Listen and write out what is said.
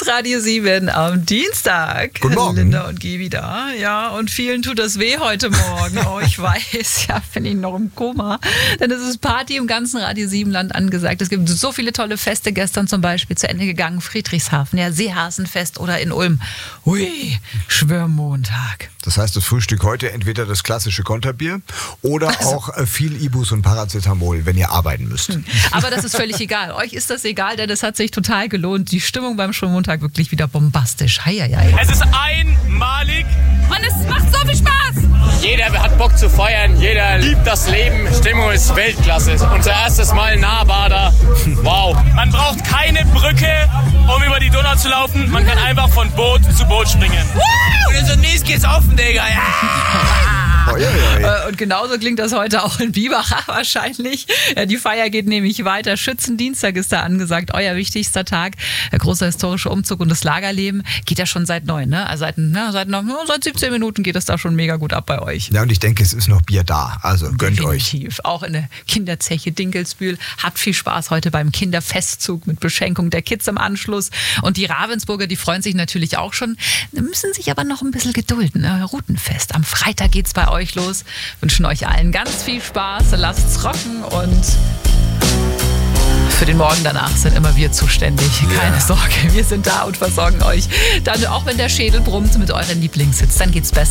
Radio 7 am Dienstag. Guten Morgen. Linda und Gibi da. Ja, und vielen tut das weh heute Morgen. Oh, ich weiß, ja, bin ich noch im Koma. Denn es ist Party im ganzen Radio 7-Land angesagt. Es gibt so viele tolle Feste. Gestern zum Beispiel zu Ende gegangen. Friedrichshafen, ja, Seehasenfest oder in Ulm. Hui, Schwörmontag. Das heißt, das Frühstück heute entweder das klassische Konterbier oder auch viel Ibus und Paracetamol, wenn ihr arbeiten müsst. Aber das ist völlig egal. Euch ist das egal, denn es hat sich total gelohnt. Die Stimmung beim Schwörmontag wirklich wieder bombastisch. Heieiei. Es ist einmalig. Und es macht so viel Spaß. Jeder hat Bock zu feiern, jeder liebt das Leben. Stimmung ist Weltklasse. Unser erstes Mal Nahbader. Wow. Man braucht keine Brücke, um über die Donau zu laufen. Man kann einfach von Boot zu Boot springen. Und in so Nies geht's offen, Digga. Ja. Oh, ja. Und genauso klingt das heute auch in Biberach wahrscheinlich. Ja, die Feier geht nämlich weiter. Schützendienstag ist da angesagt, euer wichtigster Tag. Der große historische Umzug und das Lagerleben geht ja schon seit 9, ne? Also seit 17 Minuten geht es da schon mega gut ab bei euch. Ja, und ich denke, es ist noch Bier da. Also gönnt euch. Definitiv. Auch in der Kinderzeche Dinkelsbühl. Habt viel Spaß heute beim Kinderfestzug mit Beschenkung der Kids im Anschluss. Und die Ravensburger, die freuen sich natürlich auch schon, müssen sich aber noch ein bisschen gedulden. Ne? Routenfest. Am Freitag geht's bei euch los. Wünschen euch allen ganz viel Spaß. Lasst's rocken und für den Morgen danach sind immer wir zuständig. Keine Sorge, wir sind da und versorgen euch. Dann, auch wenn der Schädel brummt mit euren Lieblingshits, dann geht's besser.